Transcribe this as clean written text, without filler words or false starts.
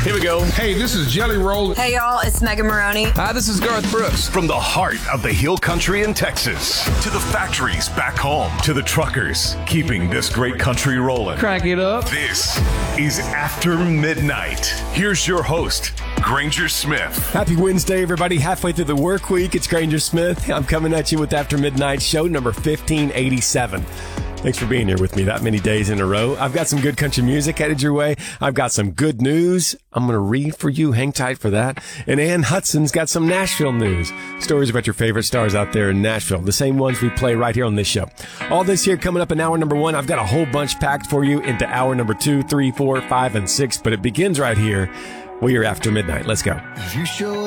Here we go. Hey, this is Jelly Roll. Hey, y'all, it's Megan Maroney. Hi, this is Garth Brooks. From the heart of the Hill Country in Texas to the factories back home to the truckers keeping this great country rolling. Crank it up. This is After Midnight. Here's your host, Granger Smith. Happy Wednesday, everybody. Halfway through the work week, it's Granger Smith. I'm coming at you with After Midnight, show number 1587. Thanks for being here with me that many days in a row. I've got some good country music headed your way. I've got some good news I'm going to read for you. Hang tight for that. And Ann Hudson's got some Nashville news. Stories about your favorite stars out there in Nashville. The same ones we play right here on this show. All this here coming up in hour number 1. I've got a whole bunch packed for you into hour number 2, 3, 4, 5, and 6. But it begins right here. We are After Midnight. Let's go. You show